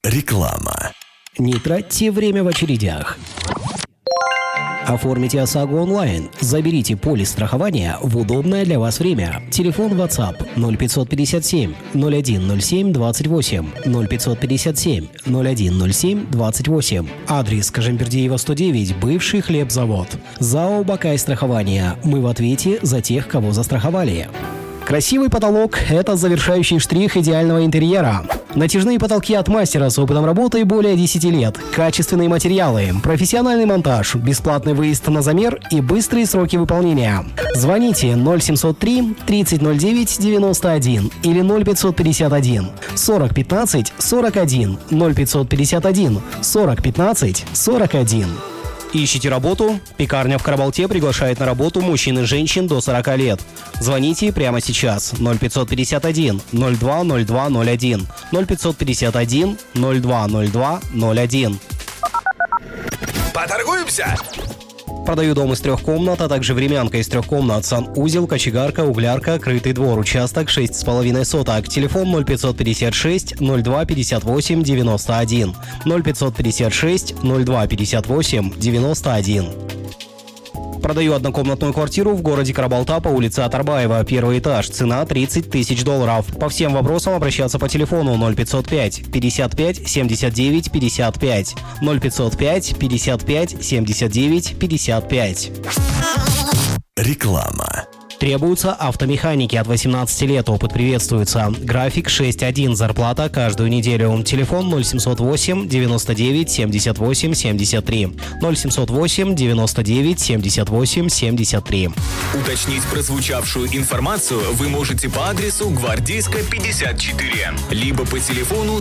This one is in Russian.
Реклама. Не тратьте время в очередях. Оформите ОСАГО онлайн. Заберите полис страхования в удобное для вас время. Телефон WhatsApp 0557 0107 28 0557 0107 28. Адрес Кожембердиева 109, бывший хлебзавод. ЗАО «Бакай страхование». Мы в ответе за тех, кого застраховали. Красивый потолок – это завершающий штрих идеального интерьера. Натяжные потолки от мастера с опытом работы более 10 лет, качественные материалы, профессиональный монтаж, бесплатный выезд на замер и быстрые сроки выполнения. Звоните 0703 3009 91 или 0551 40 15 41 0551 40 15 41. Ищите работу? Пекарня в Карабалте приглашает на работу мужчин и женщин до 40 лет. Звоните прямо сейчас 0551 02 02 01 0551 02 02 01. Поторгуемся? Продаю дом из 3 комнат, а также времянка из 3 комнат, санузел, кочегарка, углярка, крытый двор, участок 6,5 соток. Телефон 0556 02 58 91 0556 02 58 91. Продаю однокомнатную квартиру в городе Карабалта по улице Атарбаева, 1 этаж, цена $30 тысяч. По всем вопросам обращаться по телефону 0505 55 79 55 0505 55 79 55. Реклама. Требуются автомеханики от 18 лет, опыт приветствуется. График 6.1, зарплата каждую неделю. Телефон 0708 99 78 73 0708 99 78 73. Уточнить прозвучавшую информацию вы можете по адресу Гвардейская, 54, либо по телефону